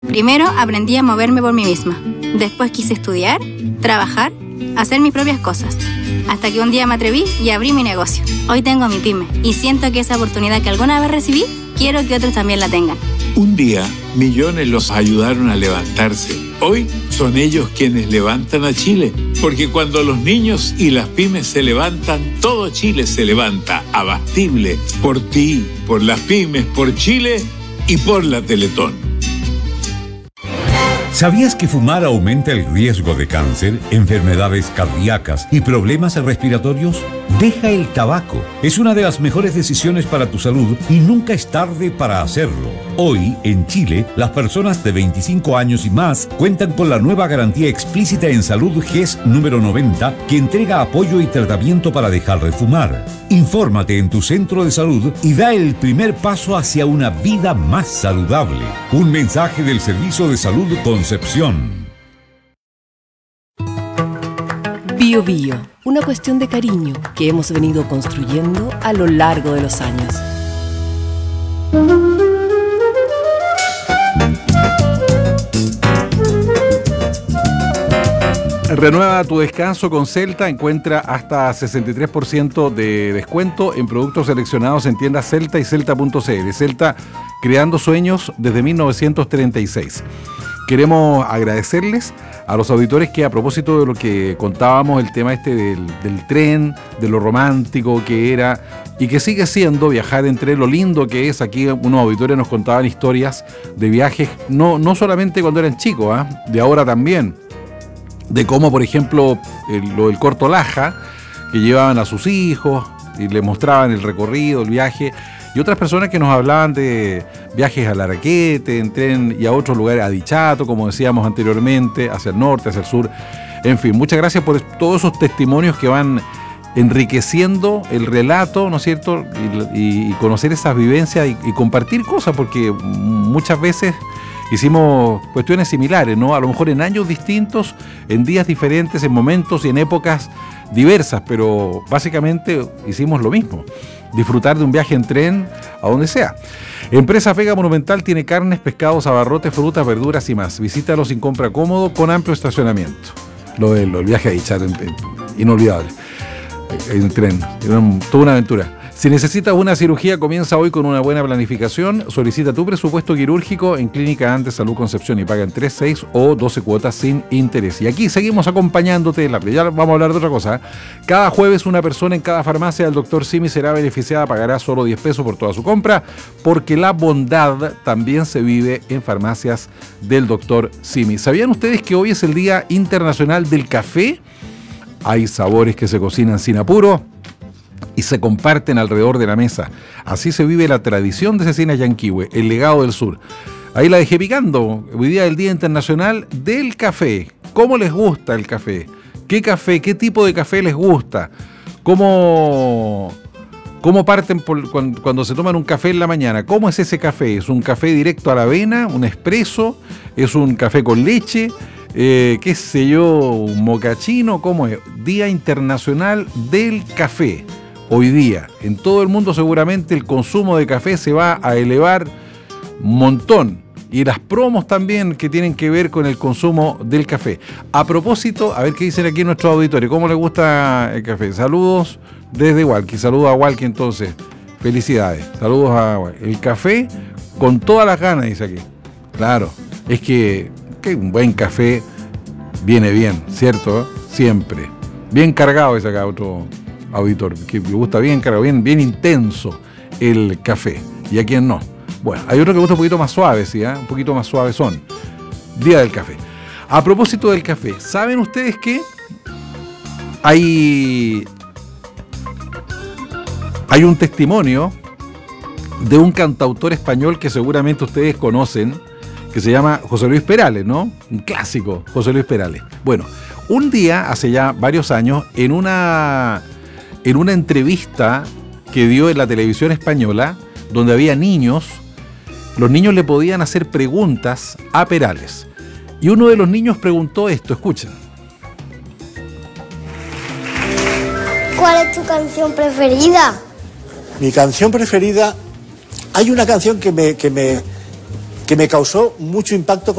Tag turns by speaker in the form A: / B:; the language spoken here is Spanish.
A: Primero aprendí a moverme por mí misma. Después quise estudiar, trabajar, hacer mis propias cosas. Hasta que un día me atreví y abrí mi negocio. Hoy tengo mi pyme y siento que esa oportunidad que alguna vez recibí, quiero que otros también la tengan.
B: Un día, millones los ayudaron a levantarse. Hoy son ellos quienes levantan a Chile. Porque cuando los niños y las pymes se levantan, todo Chile se levanta. Abastible. Por ti, por las pymes, por Chile y por la Teletón.
C: ¿Sabías que fumar aumenta el riesgo de cáncer, enfermedades cardíacas y problemas respiratorios? Deja el tabaco. Es una de las mejores decisiones para tu salud y nunca es tarde para hacerlo. Hoy, en Chile, las personas de 25 años y más cuentan con la nueva garantía explícita en salud GES número 90 que entrega apoyo y tratamiento para dejar de fumar. Infórmate en tu centro de salud y da el primer paso hacia una vida más saludable. Un mensaje del Servicio de Salud Concepción.
D: Bio Bio, una cuestión de cariño que hemos venido construyendo a lo largo de los años.
E: Renueva tu descanso con Celta. Encuentra hasta 63% de descuento en productos seleccionados en tiendas Celta y Celta.cl. Celta, creando sueños desde 1936. Queremos agradecerles a los auditores que, a propósito de lo que contábamos, el tema este del tren, de lo romántico que era y que sigue siendo viajar en tren, lo lindo que es. Aquí unos auditores nos contaban historias de viajes, no solamente cuando eran chicos, de ahora también. De cómo, por ejemplo, lo del Corto Laja, que llevaban a sus hijos y les mostraban el recorrido, el viaje, y otras personas que nos hablaban de viajes a Laraquete, en tren y a otros lugares, a Dichato, como decíamos anteriormente, hacia el norte, hacia el sur. En fin, muchas gracias por todos esos testimonios que van enriqueciendo el relato, ¿no es cierto? Y conocer esas vivencias y compartir cosas, porque muchas veces hicimos cuestiones similares, ¿no? A lo mejor en años distintos, en días diferentes, en momentos y en épocas diversas, pero básicamente hicimos lo mismo. Disfrutar de un viaje en tren a donde sea. Empresa Vega Monumental tiene carnes, pescados, abarrotes, frutas, verduras y más. Visítalo sin compra cómodo, con amplio estacionamiento. El viaje a Dichato, inolvidable. En tren, toda una aventura. Si necesitas una cirugía, comienza hoy con una buena planificación. Solicita tu presupuesto quirúrgico en Clínica Andes Salud Concepción y paga en 3, 6 o 12 cuotas sin interés. Y aquí seguimos acompañándote. Ya vamos a hablar de otra cosa. Cada jueves una persona en cada farmacia del Dr. Simi será beneficiada. Pagará solo 10 pesos por toda su compra, porque la bondad también se vive en farmacias del Dr. Simi. ¿Sabían ustedes que hoy es el Día Internacional del Café? Hay sabores que se cocinan sin apuro y se comparten alrededor de la mesa. Así se vive la tradición de Cecina Yanquihue, el legado del sur. Ahí la dejé picando. Hoy día es el Día Internacional del Café. ¿Cómo les gusta el café? ¿Qué café? ¿Qué tipo de café les gusta? ¿Cómo parten cuando se toman un café en la mañana? ¿Cómo es ese café? ¿Es un café directo a la avena? ¿Un espresso? ¿Es un café con leche? ¿Qué sé yo? ¿Un mocachino? ¿Cómo es? Día Internacional del Café. Hoy día, en todo el mundo seguramente el consumo de café se va a elevar un montón. Y las promos también que tienen que ver con el consumo del café. A propósito, a ver qué dicen aquí nuestros auditores. ¿Cómo les gusta el café? Saludos desde Hualqui. Saludos a Hualqui entonces. Felicidades. Saludos a Hualqui. El café con todas las ganas, dice aquí. Claro, es que un buen café viene bien, ¿cierto? Siempre. Bien cargado, dice acá otro auditor, que le gusta bien cargado, bien intenso el café. ¿Y a quién no? Bueno, hay otro que gusta un poquito más suave, ¿sí? Un poquito más suave son. Día del café. A propósito del café, ¿saben ustedes que hay un testimonio de un cantautor español que seguramente ustedes conocen, que se llama José Luis Perales, ¿no? Un clásico, José Luis Perales. Bueno, un día, hace ya varios años, en una entrevista que dio en la televisión española, donde había niños, los niños le podían hacer preguntas a Perales. Y uno de los niños preguntó esto, escuchen.
F: ¿Cuál es tu canción preferida?
G: Mi canción preferida, hay una canción que que me causó mucho impacto